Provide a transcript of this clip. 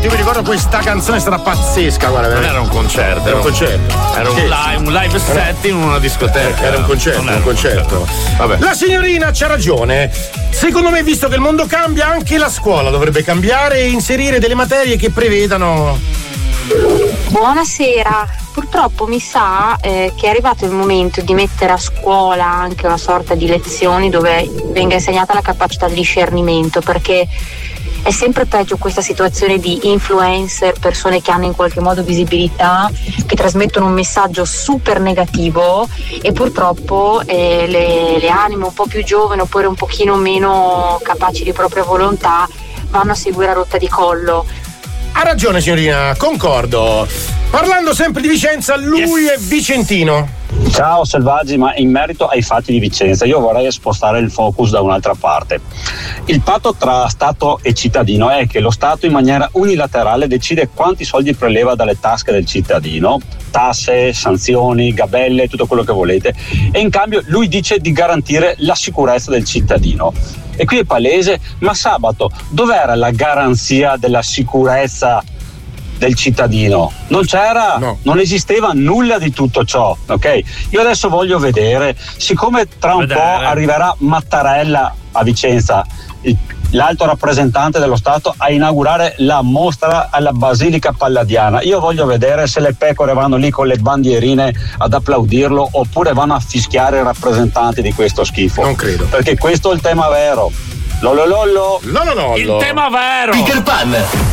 Io mi ricordo questa canzone è stata pazzesca, guarda. Non era un concerto. Era un concerto. Era un live set in una discoteca. Era un concerto. Vabbè. La signorina c'ha ragione. Secondo me, visto che il mondo cambia, anche la scuola dovrebbe cambiare e inserire delle materie che prevedano. Buonasera, purtroppo mi sa che è arrivato il momento di mettere a scuola anche una sorta di lezioni dove venga insegnata la capacità di discernimento, perché è sempre peggio questa situazione di influencer, persone che hanno in qualche modo visibilità, che trasmettono un messaggio super negativo e purtroppo le anime un po' più giovani oppure un pochino meno capaci di propria volontà vanno a seguire a rotta di collo. Ha ragione signorina, concordo. Parlando sempre di Vicenza, lui è vicentino. Ciao selvaggi, ma in merito ai fatti di Vicenza io vorrei spostare il focus da un'altra parte. Il patto tra Stato e cittadino è che lo Stato in maniera unilaterale decide quanti soldi preleva dalle tasche del cittadino, tasse, sanzioni, gabelle, tutto quello che volete, e in cambio lui dice di garantire la sicurezza del cittadino. E qui è palese, ma sabato dov'era la garanzia della sicurezza del cittadino? Non c'era, no. Non esisteva nulla di tutto ciò, ok? Io adesso voglio vedere, siccome tra un po' arriverà Mattarella a Vicenza, l'alto rappresentante dello Stato, a inaugurare la mostra alla Basilica Palladiana, io voglio vedere se le pecore vanno lì con le bandierine ad applaudirlo oppure vanno a fischiare i rappresentanti di questo schifo. Non credo. Perché questo è il tema vero. Lololollo. Il tema vero. Peter Pan.